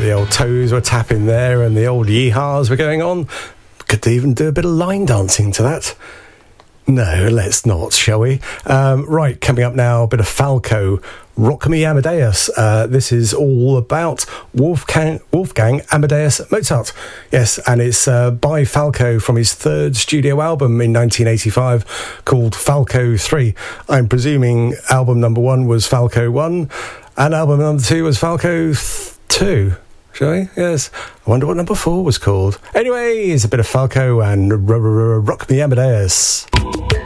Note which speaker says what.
Speaker 1: the old toes were tapping there and the old yeehaws were going on. Could even do a bit of line dancing to that. No, let's not, shall we? Right, coming up now, a bit of Falco. Rock Me Amadeus. This is all about Wolfgang Amadeus Mozart. Yes, and it's by Falco from his third studio album in 1985 called Falco 3. I'm presuming album number 1 was Falco 1 and album number 2 was Falco 2. Shall we? Yes. I wonder what number 4 was called. Anyway, it's a bit of Falco and Rock Me Amadeus.